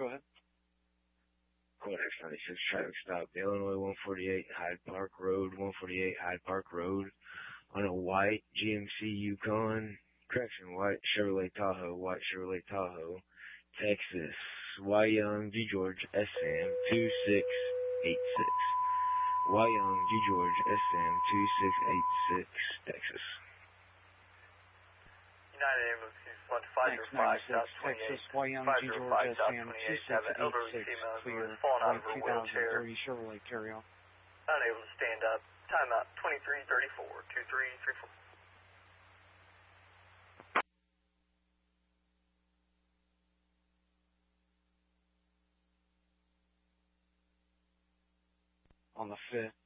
Go ahead. Codex 96 traffic stop, Illinois 148 Hyde Park Road, 148 Hyde Park Road, on a white GMC Yukon, white Chevrolet Tahoe, Texas, Y Young G George SM 2686. Y Young G George SM 2686, Texas. United Ambulance 1505, South 28, Texas, Y Young G George SM 2686, clear, white 2030 Chevrolet carry-on. Unable to stand up. Timeout 2334, 2334. On the 5th,